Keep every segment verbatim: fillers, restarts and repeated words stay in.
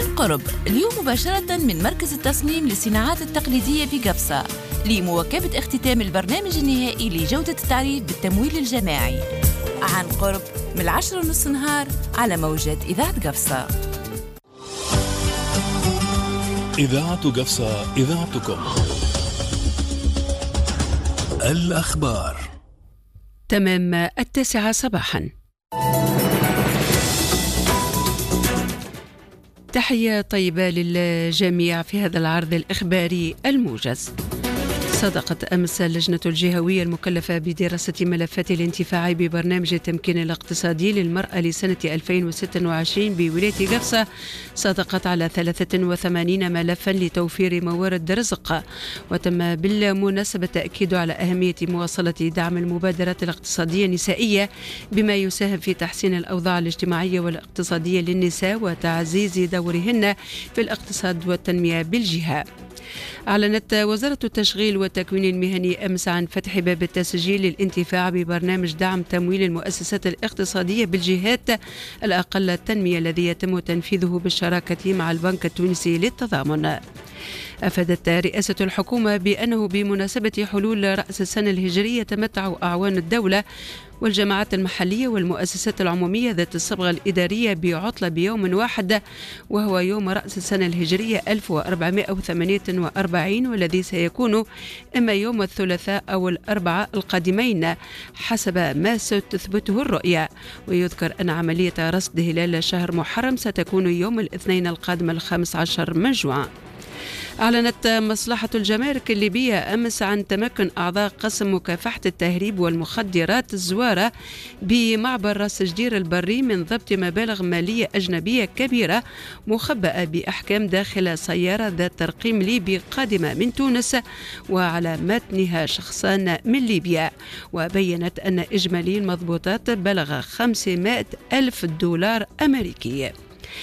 قرب اليوم مباشرة من مركز التصميم للصناعات التقليدية بقفصة لمواكبة اختتام البرنامج النهائي لجودة التعريف بالتمويل الجماعي. عن قرب من العشرة ونص نهار على موجة إذاعة قفصة. إذاعة قفصة، إذاعتكم. الأخبار تمام التاسعة صباحا. تحية طيبة للجميع في هذا العرض الإخباري الموجز. صدقت أمس اللجنة الجهوية المكلفة بدراسة ملفات الانتفاع ببرنامج التمكين الاقتصادي للمرأة لسنة ألفين وستة وعشرين بولاية قفصة، صدقت على ثلاثة وثمانين ملفا لتوفير موارد رزق. وتم بالمناسبة التأكيد على أهمية مواصلة دعم المبادرات الاقتصادية النسائية بما يساهم في تحسين الأوضاع الاجتماعية والاقتصادية للنساء وتعزيز دورهن في الاقتصاد والتنمية بالجهة. أعلنت وزارة التشغيل والتكوين المهني أمس عن فتح باب التسجيل للانتفاع ببرنامج دعم تمويل المؤسسات الاقتصادية بالجهات الأقل تنمية الذي يتم تنفيذه بالشراكة مع البنك التونسي للتضامن. أفادت رئاسة الحكومة بأنه بمناسبة حلول رأس السنة الهجرية تمتع أعوان الدولة والجماعات المحلية والمؤسسات العمومية ذات الصبغة الإدارية بعطلة بيوم واحد، وهو يوم رأس السنة الهجرية ألف وأربعمائة وثمانية وأربعين، والذي سيكون إما يوم الثلاثاء أو الأربعاء القادمين حسب ما ستثبته الرؤية. ويذكر أن عملية رصد هلال شهر محرم ستكون يوم الاثنين القادم الخامس عشر من جوان. أعلنت مصلحة الجمارك الليبية أمس عن تمكن أعضاء قسم مكافحة التهريب والمخدرات الزوارة بمعبر راس جدير البري من ضبط مبالغ مالية أجنبية كبيرة مخبأة بأحكام داخل سيارة ذات ترقيم ليبي قادمة من تونس وعلى متنها شخصان من ليبيا. وبينت أن إجمالي المضبوطات بلغ خمسمائة ألف دولار أمريكي.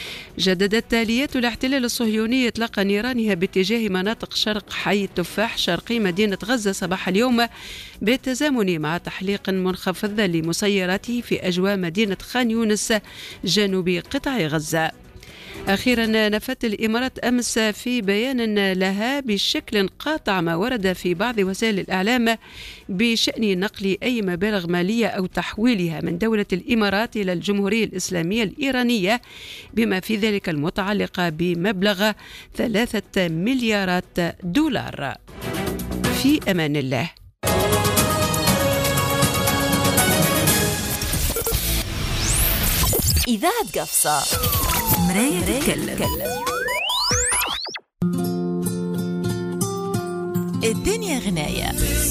جددت تاليات الاحتلال الصهيوني إطلاق نيرانها باتجاه مناطق شرق حي التفاح شرقي مدينة غزة صباح اليوم بالتزامن مع تحليق منخفض لمسيراته في أجواء مدينة خان يونس جنوب قطاع غزة. أخيرا نفت الإمارات أمس في بيان لها بشكل قاطع ما ورد في بعض وسائل الإعلام بشأن نقل أي مبالغ مالية أو تحويلها من دولة الإمارات إلى الجمهورية الإسلامية الإيرانية، بما في ذلك المتعلق بمبلغ ثلاثة مليارات دولار. في أمان الله. إذاعة قفصة، مراية تتكلم. الدنيا غناية.